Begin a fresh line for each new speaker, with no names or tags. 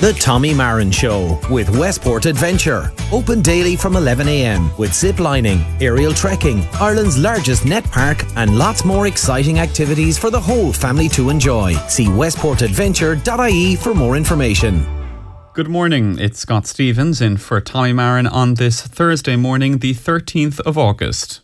The Tommy Marin Show with Westport Adventure. Open daily from 11 a.m. with zip lining, aerial trekking, Ireland's largest net park, and lots more exciting activities for the whole family to enjoy. See westportadventure.ie for more information.
Good morning, it's Scott Stevens in for Tommy Marin on this Thursday morning, the 13th of August.